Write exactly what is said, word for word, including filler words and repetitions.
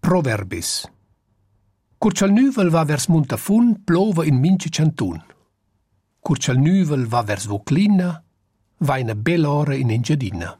Proverbis. Curch'al nüvel va vers Muntafun, plova in minche chantun. Curch'al nüvel va vers Vuclina, va ina bella ora in Engiadina.